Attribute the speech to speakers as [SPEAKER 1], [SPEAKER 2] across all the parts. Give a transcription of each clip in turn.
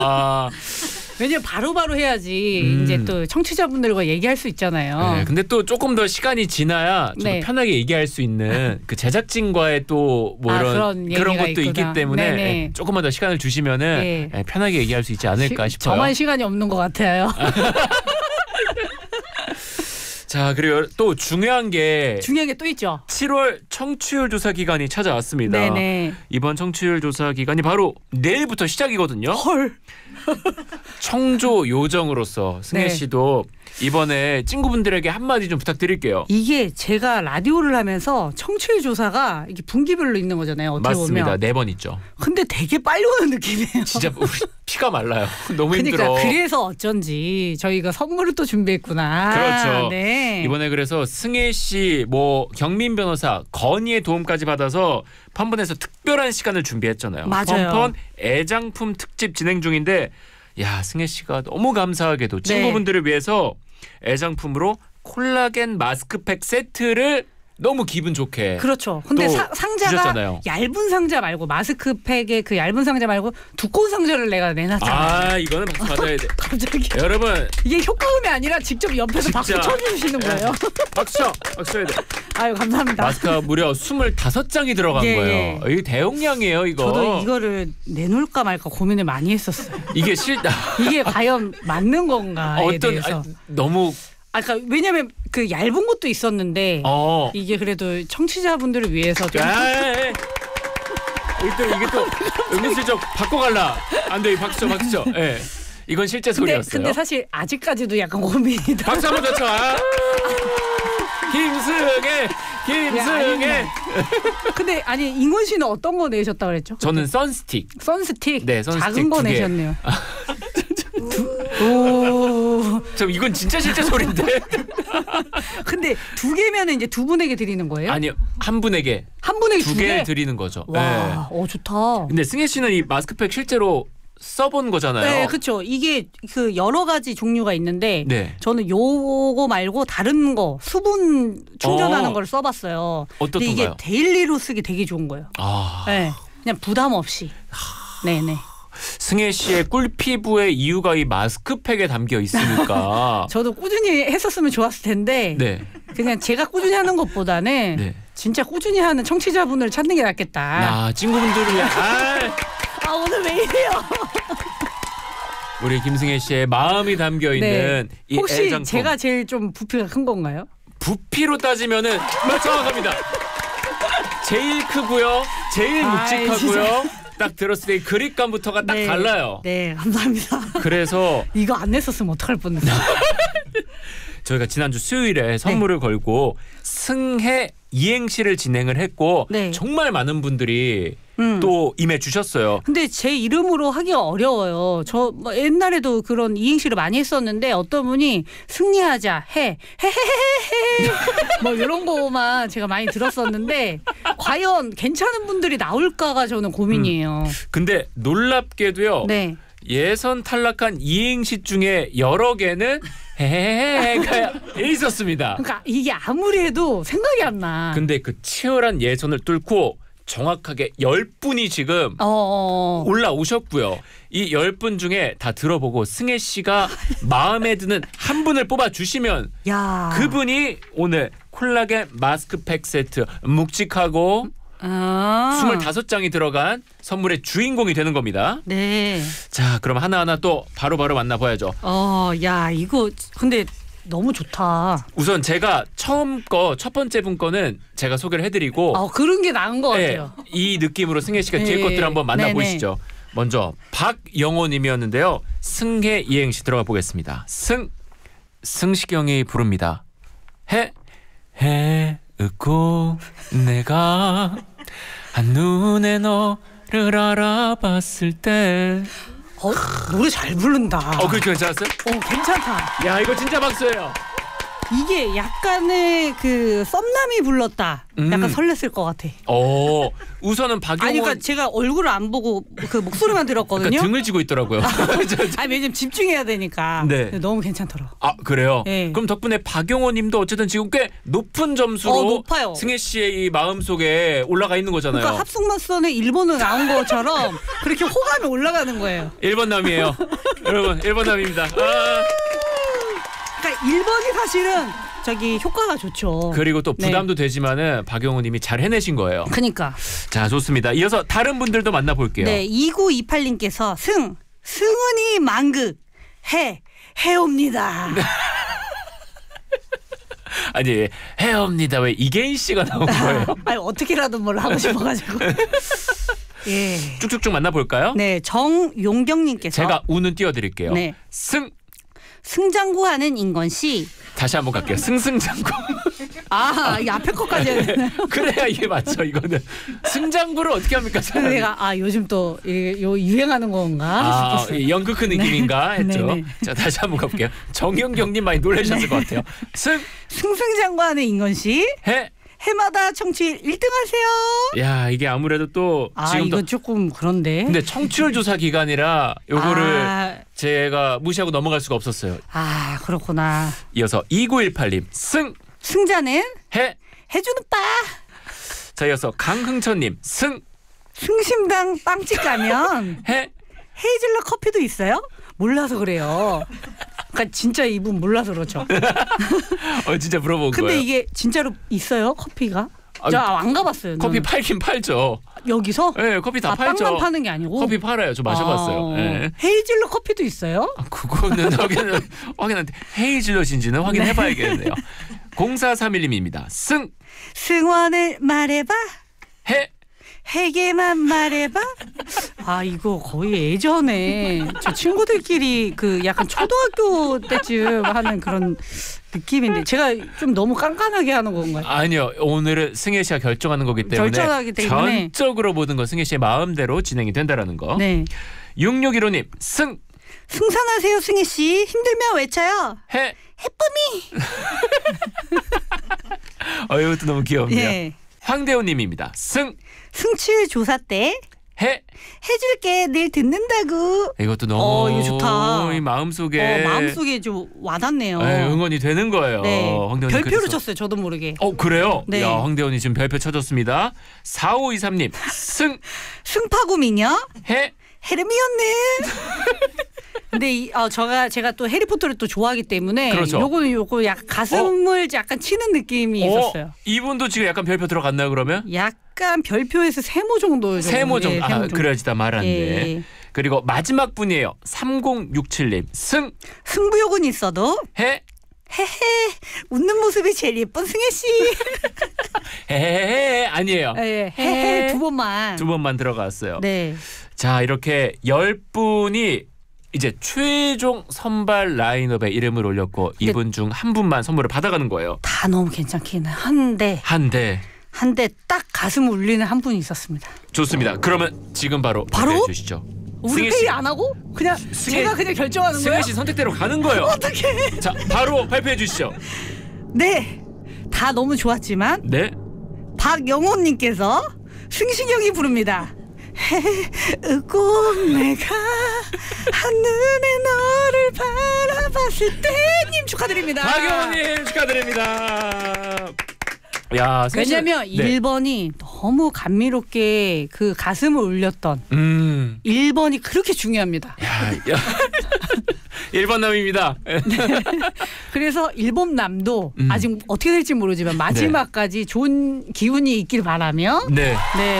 [SPEAKER 1] 아,
[SPEAKER 2] 왜냐면 바로바로 해야지 이제 또 청취자분들과 얘기할 수 있잖아요.
[SPEAKER 1] 네, 근데 또 조금 더 시간이 지나야 좀
[SPEAKER 2] 네.
[SPEAKER 1] 편하게 얘기할 수 있는 그 제작진과의 또 뭐 그런 것도
[SPEAKER 2] 있구나.
[SPEAKER 1] 있기 때문에
[SPEAKER 2] 네네.
[SPEAKER 1] 조금만 더 시간을 주시면은
[SPEAKER 2] 네.
[SPEAKER 1] 편하게 얘기할 수 있지 않을까 싶어요.
[SPEAKER 2] 저만 시간이 없는 것 같아요.
[SPEAKER 1] 자, 그리고 또 중요한 게
[SPEAKER 2] 또 있죠.
[SPEAKER 1] 7월 청취율 조사 기간이 찾아왔습니다.
[SPEAKER 2] 네네.
[SPEAKER 1] 이번 청취율 조사 기간이 바로 내일부터 시작이거든요.
[SPEAKER 2] 헐.
[SPEAKER 1] 청조 요정으로서 승혜
[SPEAKER 2] 네.
[SPEAKER 1] 씨도 이번에 친구분들에게 한마디 좀 부탁드릴게요.
[SPEAKER 2] 이게 제가 라디오를 하면서 청취율 조사가 이게 분기별로 있는 거잖아요. 어떻게
[SPEAKER 1] 맞습니다.
[SPEAKER 2] 보면.
[SPEAKER 1] 4번 있죠.
[SPEAKER 2] 근데 되게 빨리 오는 느낌이에요.
[SPEAKER 1] 진짜 우리 피가 말라요. 너무
[SPEAKER 2] 그러니까
[SPEAKER 1] 힘들어.
[SPEAKER 2] 그래서 어쩐지 저희가 선물을 또 준비했구나.
[SPEAKER 1] 그렇죠.
[SPEAKER 2] 네.
[SPEAKER 1] 이번에 그래서 승혜 씨, 뭐 경민 변호사, 건희의 도움까지 받아서 펀펀에서 특별한 시간을 준비했잖아요.
[SPEAKER 2] 맞아요.
[SPEAKER 1] 펀펀 애장품 특집 진행 중인데, 야, 승혜 씨가 너무 감사하게도 친구분들을 위해서 애장품으로 콜라겐 마스크팩 세트를 너무 기분 좋게.
[SPEAKER 2] 그렇죠. 근데
[SPEAKER 1] 또
[SPEAKER 2] 상자가
[SPEAKER 1] 주셨잖아요.
[SPEAKER 2] 얇은 상자 말고 마스크팩의 그 얇은 상자 말고 두꺼운 상자를 내가 내놨잖아요.
[SPEAKER 1] 아, 이거는 박수 받아야 돼.
[SPEAKER 2] 갑자기
[SPEAKER 1] 여러분,
[SPEAKER 2] 이게 효과음이 아니라 직접 옆에서 박수
[SPEAKER 1] 진짜.
[SPEAKER 2] 쳐주시는 거예요.
[SPEAKER 1] 박수 해야 돼.
[SPEAKER 2] 아유 감사합니다.
[SPEAKER 1] 마스크가 무려 25장이 들어간
[SPEAKER 2] 예,
[SPEAKER 1] 거예요.
[SPEAKER 2] 예.
[SPEAKER 1] 이게 대용량이에요, 이거.
[SPEAKER 2] 저도 이거를 내놓을까 말까 고민을 많이 했었어요.
[SPEAKER 1] 이게
[SPEAKER 2] 이게 과연 맞는 건가에 대해서.
[SPEAKER 1] 너무
[SPEAKER 2] 그러니까 왜냐면 그 얇은 것도 있었는데 이게 그래도 청취자분들을 위해서 좀
[SPEAKER 1] 이게 또 은근슬쩍 바꿔갈라. 안 돼, 박수. 예. 이건 실제 소리였어요.
[SPEAKER 2] 근데 사실 아직까지도 약간 고민이다.
[SPEAKER 1] 박수 한번 더 쳐. 김승혜.
[SPEAKER 2] 근데 아니 인권 씨는 어떤 거 내셨다 그랬죠?
[SPEAKER 1] 저는 선스틱.
[SPEAKER 2] 선스틱.
[SPEAKER 1] 네, 선스틱
[SPEAKER 2] 작은 거
[SPEAKER 1] 2개.
[SPEAKER 2] 내셨네요. 오.
[SPEAKER 1] 저 이건 진짜 실제 소리인데.
[SPEAKER 2] 근데 2개면 이제 2분에게 드리는 거예요?
[SPEAKER 1] 아니요, 한 분에게
[SPEAKER 2] 한 분에게
[SPEAKER 1] 2개 드리는 거죠.
[SPEAKER 2] 와,
[SPEAKER 1] 네.
[SPEAKER 2] 좋다.
[SPEAKER 1] 근데 승혜 씨는 이 마스크팩 실제로 써본 거잖아요.
[SPEAKER 2] 네, 그렇죠. 이게 그 여러 가지 종류가 있는데
[SPEAKER 1] 네.
[SPEAKER 2] 저는 요거 말고 다른 거 수분 충전하는 걸 써봤어요. 근데 이게
[SPEAKER 1] 어떻던가요?
[SPEAKER 2] 데일리로 쓰기 되게 좋은 거예요. 네, 그냥 부담 없이. 네네.
[SPEAKER 1] 승혜 씨의 꿀 피부의 이유가 이 마스크팩에 담겨 있으니까.
[SPEAKER 2] 저도 꾸준히 했었으면 좋았을 텐데
[SPEAKER 1] 네.
[SPEAKER 2] 그냥 제가 꾸준히 하는 것보다는
[SPEAKER 1] 네.
[SPEAKER 2] 진짜 꾸준히 하는 청취자분을 찾는 게 낫겠다.
[SPEAKER 1] 친구분들을 위해
[SPEAKER 2] 오늘 왜 이래요?
[SPEAKER 1] 우리 김승혜 씨의 마음이 담겨 있는 이
[SPEAKER 2] 혹시
[SPEAKER 1] 애장품.
[SPEAKER 2] 제가 제일 좀 부피가 큰 건가요?
[SPEAKER 1] 부피로 따지면은 정확합니다. 제일 크고요. 제일 묵직하고요. 딱 들었을 때 그립감부터가 딱 달라요.
[SPEAKER 2] 네, 감사합니다.
[SPEAKER 1] 그래서
[SPEAKER 2] 이거 안 냈었으면 어떡할 뻔했어요.
[SPEAKER 1] 저희가 지난주 수요일에 선물을 걸고 승혜 이행시를 진행을 했고 정말 많은 분들이 또 임해 주셨어요.
[SPEAKER 2] 근데 제 이름으로 하기가 어려워요. 저 옛날에도 그런 이행시를 많이 했었는데 어떤 분이 승리하자 해해해해 뭐 이런 거만 제가 많이 들었었는데 과연 괜찮은 분들이 나올까가 저는 고민이에요.
[SPEAKER 1] 근데 놀랍게도요.
[SPEAKER 2] 네.
[SPEAKER 1] 예선 탈락한 이행시 중에 여러 개는 해가 있었습니다.
[SPEAKER 2] 그러니까 이게 아무리 해도 생각이 안 나.
[SPEAKER 1] 근데 그 치열한 예선을 뚫고 정확하게 10분이 지금 올라오셨고요. 이 10분 중에 다 들어보고 승혜 씨가 마음에 드는 한 분을 뽑아주시면 그분이 오늘 콜라겐 마스크팩 세트 묵직하고 25장이 들어간 선물의 주인공이 되는 겁니다.
[SPEAKER 2] 네.
[SPEAKER 1] 자, 그럼 하나하나 또 바로바로 만나봐야죠.
[SPEAKER 2] 이거 근데 너무 좋다.
[SPEAKER 1] 우선 제가 처음 거 첫 번째 분 거는 제가 소개를 해드리고
[SPEAKER 2] 그런 게 나은 것 같아요.
[SPEAKER 1] 이 느낌으로 승혜 씨가 뒤에 것들 한번 만나보시죠. 먼저 박영호님이었는데요. 승혜 이행시 들어가 보겠습니다. 승시경이 부릅니다. 해 웃고 내가 한눈에 너를 알아봤을 때
[SPEAKER 2] 노래 잘 부른다.
[SPEAKER 1] 그렇게 괜찮았어요?
[SPEAKER 2] 괜찮다.
[SPEAKER 1] 야, 이거 진짜 박수예요.
[SPEAKER 2] 이게 약간의 그 썸남이 불렀다. 약간 설렜을 것 같아.
[SPEAKER 1] 우선은 박용원.
[SPEAKER 2] 아니 그러니까 제가 얼굴을 안 보고 그 목소리만 들었거든요.
[SPEAKER 1] 그러니까 등을 쥐고 있더라고요.
[SPEAKER 2] 아니 왜냐면 집중해야 되니까.
[SPEAKER 1] 네.
[SPEAKER 2] 너무 괜찮더라.
[SPEAKER 1] 아 그래요?
[SPEAKER 2] 네.
[SPEAKER 1] 그럼 덕분에 박용원님도 어쨌든 지금 꽤 높은 점수로
[SPEAKER 2] 높아요.
[SPEAKER 1] 승혜 씨의 이 마음 속에 올라가 있는 거잖아요.
[SPEAKER 2] 그러니까 합숙맞선에 1번으로 나온 것처럼 그렇게 호감이 올라가는 거예요.
[SPEAKER 1] 1번 남이에요. 여러분 1번 남입니다.
[SPEAKER 2] 그러니까 1번이 사실은 저기 효과가 좋죠.
[SPEAKER 1] 그리고 또 부담도 되지만은 박용호님이 잘 해내신 거예요.
[SPEAKER 2] 그러니까.
[SPEAKER 1] 자 좋습니다. 이어서 다른 분들도 만나볼게요.
[SPEAKER 2] 네, 2928님께서 승은이 만극 해옵니다.
[SPEAKER 1] 아니 해옵니다. 왜 이계인 씨가 나온 거예요?
[SPEAKER 2] 아니 어떻게라도 뭘 하고 싶어가지고. 예.
[SPEAKER 1] 쭉쭉쭉 만나볼까요?
[SPEAKER 2] 네, 정용경님께서
[SPEAKER 1] 제가 우는 띄워드릴게요.
[SPEAKER 2] 네.
[SPEAKER 1] 승장구하는
[SPEAKER 2] 인건 씨.
[SPEAKER 1] 다시 한번 갈게요. 승장구.
[SPEAKER 2] 이 앞에 것까지 해야 되나요?
[SPEAKER 1] 그래야 이게 맞죠. 이거는 승장구를 어떻게 합니까?
[SPEAKER 2] 내가 요즘 또 유행하는 건가 싶었어요.
[SPEAKER 1] 연극 느낌인가 했죠.
[SPEAKER 2] 네네.
[SPEAKER 1] 자 다시 한번 가볼게요. 정영경님 많이 놀라셨을 것 같아요.
[SPEAKER 2] 승승장구하는 인건 씨. 해마다 청취율 1등 하세요.
[SPEAKER 1] 야 이게 아무래도 또 지금
[SPEAKER 2] 이건 조금 그런데.
[SPEAKER 1] 근데 청취율 조사 기간이라 요거를 제가 무시하고 넘어갈 수가 없었어요.
[SPEAKER 2] 그렇구나.
[SPEAKER 1] 이어서 2918님
[SPEAKER 2] 승자는 해주는 빠.
[SPEAKER 1] 자 이어서 강흥천님
[SPEAKER 2] 승심당 빵집 가면 헤이즐넛 커피도 있어요? 몰라서 그래요. 그러니까 진짜 이분 몰라서 그렇죠.
[SPEAKER 1] 진짜 물어본 거예요.
[SPEAKER 2] 근데 이게 진짜로 있어요 커피가? 저 안 가봤어요.
[SPEAKER 1] 커피 팔긴 팔죠.
[SPEAKER 2] 여기서?
[SPEAKER 1] 네, 커피 다 팔죠.
[SPEAKER 2] 빵만 파는 게 아니고?
[SPEAKER 1] 커피 팔아요. 저 마셔봤어요. 네.
[SPEAKER 2] 헤이즐넛 커피도 있어요?
[SPEAKER 1] 그거는 확인한데 헤이즐넛인지는 확인해봐야겠네요. 0431님입니다.
[SPEAKER 2] 승원을 말해봐. 해게만 말해봐. 이거 거의 예전에 저 친구들끼리 그 약간 초등학교 때쯤 하는 그런 느낌인데 제가 좀 너무 깐깐하게 하는 건가요?
[SPEAKER 1] 아니요. 오늘은 승혜 씨가 결정하는 거기 때문에 전적으로 모든 건 승혜 씨의 마음대로 진행이 된다라는 거.
[SPEAKER 2] 네.
[SPEAKER 1] 6615님
[SPEAKER 2] 승산하세요 승혜 씨. 힘들면 외쳐요. 해쁨이.
[SPEAKER 1] 이것도 너무 귀엽네요.
[SPEAKER 2] 네.
[SPEAKER 1] 황대호님입니다.
[SPEAKER 2] 승취 조사 때 해줄게 늘 듣는다고.
[SPEAKER 1] 이것도 너무
[SPEAKER 2] 이거 좋다.
[SPEAKER 1] 이 마음속에
[SPEAKER 2] 좀 와닿네요.
[SPEAKER 1] 응원이 되는 거예요.
[SPEAKER 2] 네. 별표를 쳤어요. 저도 모르게.
[SPEAKER 1] 그래요?
[SPEAKER 2] 네.
[SPEAKER 1] 야, 황대원이 지금 별표 쳐줬습니다. 4523님
[SPEAKER 2] 승파구 미녀 헤르미온네. 근데 제가 또 해리포터를 또 좋아하기 때문에
[SPEAKER 1] 그렇죠.
[SPEAKER 2] 요거 약간 가슴을 약간 치는 느낌이 있었어요.
[SPEAKER 1] 이분도 지금 약간 별표 들어갔나요 그러면?
[SPEAKER 2] 약간 별표에서 세모 정도.
[SPEAKER 1] 세모 정도. 그래야지 다 말았네.
[SPEAKER 2] 예.
[SPEAKER 1] 그리고 마지막 분이에요. 3067님
[SPEAKER 2] 승부욕은 있어도 웃는 모습이 제일 예쁜 승혜 씨.
[SPEAKER 1] 아니에요.
[SPEAKER 2] 두 번만
[SPEAKER 1] 들어갔어요.
[SPEAKER 2] 네.
[SPEAKER 1] 자 이렇게 10분이 이제 최종 선발 라인업에 이름을 올렸고 이분 중 한 분만 선물을 받아가는 거예요.
[SPEAKER 2] 다 너무 괜찮긴 한데 딱 가슴 울리는 한 분이 있었습니다.
[SPEAKER 1] 좋습니다. 그러면 지금 바로 발표해 주시죠.
[SPEAKER 2] 우리 회의 안 하고 그냥 제가 그냥 결정하는 거예요?
[SPEAKER 1] 승혜 씨 선택대로 가는 거예요.
[SPEAKER 2] 어떡해.
[SPEAKER 1] 자 바로 발표해 주시죠.
[SPEAKER 2] 네. 다 너무 좋았지만 박영호님께서 승신형이 부릅니다. 꼭 내가 한눈에 너를 바라봤을 때님 축하드립니다.
[SPEAKER 1] 박영호님 축하드립니다. 야,
[SPEAKER 2] 왜냐면 1번이 너무 감미롭게 그 가슴을 울렸던 1번이 그렇게 중요합니다.
[SPEAKER 1] 1번 남입니다.
[SPEAKER 2] 네. 그래서 1번 남도 아직 어떻게 될지 모르지만 마지막까지 좋은 기운이 있길 바라며
[SPEAKER 1] 네.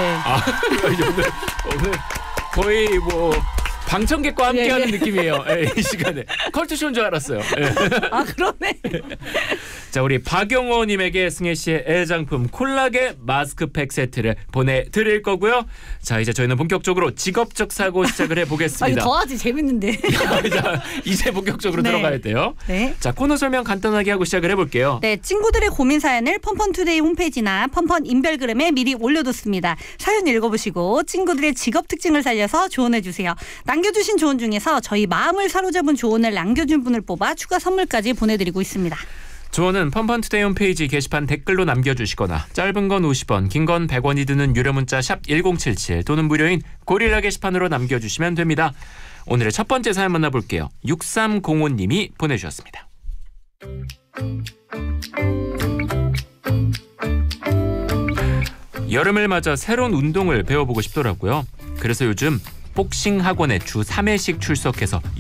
[SPEAKER 1] 오늘 거의 방청객과 함께하는 느낌이에요. 이 시간에 컬투쇼인 줄 알았어요.
[SPEAKER 2] 그러네.
[SPEAKER 1] 자 우리 박용호님에게 승혜 씨의 애장품 콜라겐 마스크팩 세트를 보내드릴 거고요. 자 이제 저희는 본격적으로 직업적 사고 시작을 해보겠습니다.
[SPEAKER 2] 더하지 재밌는데.
[SPEAKER 1] 자, 이제 본격적으로 들어가야 돼요.
[SPEAKER 2] 네.
[SPEAKER 1] 자 코너 설명 간단하게 하고 시작을 해볼게요.
[SPEAKER 2] 네, 친구들의 고민 사연을 펀펀투데이 홈페이지나 펀펀 인별그램에 미리 올려뒀습니다. 사연 읽어보시고 친구들의 직업 특징을 살려서 조언해주세요. 남겨주신 조언 중에서 저희 마음을 사로잡은 조언을 남겨준 분을 뽑아 추가 선물까지 보내드리고 있습니다.
[SPEAKER 1] 조언은 펀펀투데이 홈페이지 게시판 댓글로 남겨주시거나 짧은 건 50원, 긴 건 100원이 드는 유료 문자 샵 1077 또는 무료인 고릴라 게시판으로 남겨주시면 됩니다. 오늘의 첫 번째 사연 만나볼게요. 6305님이 보내주셨습니다. 여름을 맞아 새로운 운동을 배워보고 싶더라고요. 그래서 요즘 복싱 학원에 주 3회씩 출석해서